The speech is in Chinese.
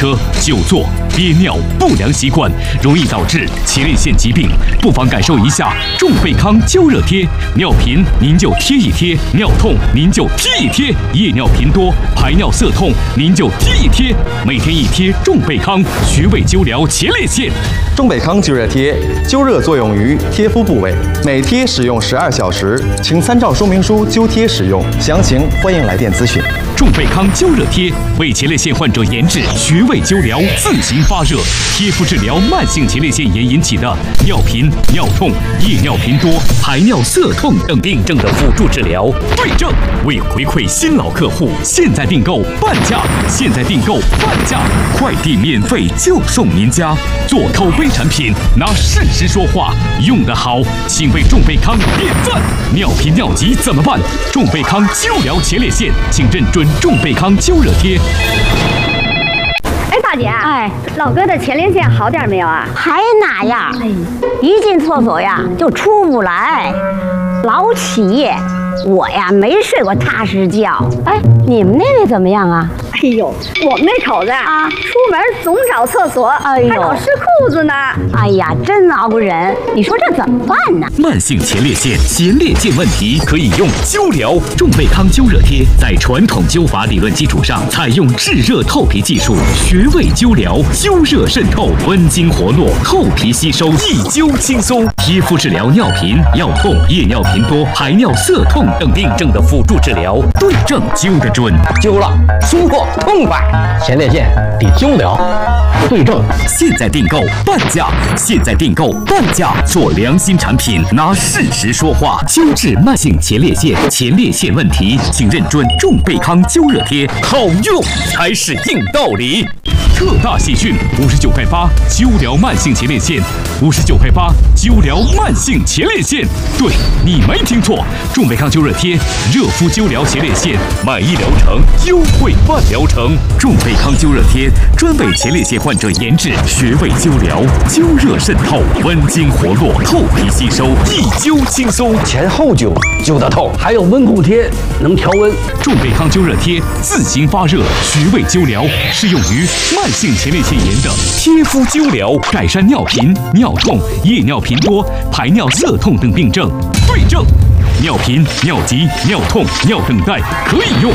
车、久坐、憋尿、不良习惯，容易导致前列腺疾病。不妨感受一下众贝康灸热贴，尿频您就贴一贴，尿痛您就贴一贴，夜尿频多、排尿涩痛您就贴一贴，每天一贴众贝康，穴位灸疗前列腺。 众贝康灸热贴，灸热作用于贴肤部位，每贴使用12小时，请参照说明书灸贴使用。详情欢迎来电咨询。 众贝康灸热贴为前列腺患者研制穴位灸疗，自行发热，贴敷治疗慢性前列腺炎引起的尿频、尿痛、夜尿频多、排尿涩痛等病症的辅助治疗。对症，为回馈新老客户，现在订购半价，现在订购半价，快递免费就送您家。做口碑产品，拿事实说话，用得好，请为众贝康点赞。尿频尿急怎么办？众贝康灸疗前列腺，请认准众贝康灸热贴。 哎，大姐，老哥的前列腺好点没有啊？ 还那样，一进厕所呀就出不来，老起夜。我呀没睡过踏实觉。哎，你们那位怎么样啊？ 哎呦，我们那口子啊，出门总找厕所，还老湿裤子呢。 哎呀，真熬不忍。你说这怎么办呢？ 慢性前列腺问题可以用灸疗。众贝康灸热贴在传统灸法理论基础上，采用制热透皮技术，穴位灸疗，灸热渗透，温经活络，透皮吸收，一灸轻松。贴敷治疗尿频、尿痛、夜尿频多、排尿涩痛等病症的辅助治疗，对症灸得准。 灸了，舒服痛快，前列腺得灸疗，对症。 现在订购半价，现在订购半价，做良心产品，拿事实说话，灸治慢性前列腺问题，请认准众贝康灸热贴，好用才是硬道理。特大喜讯，59块8，灸疗慢性前列腺，59块8，灸疗慢性前列腺。对，你没听错，众贝康灸热贴，热敷灸疗前列腺，买一疗程优惠半疗程。众贝康灸热贴专为前列腺患者研制，穴位灸疗，灸热渗透，温经活络，透皮吸收，一灸轻松。 前后灸灸得透，还有温控贴能调温。 众贝康灸热贴自行发热，穴位灸疗，适用于慢性前列腺炎的贴敷灸疗，改善尿频、尿痛、夜尿频多、排尿涩痛等病症。对症，尿频、尿急、尿痛、尿等待可以用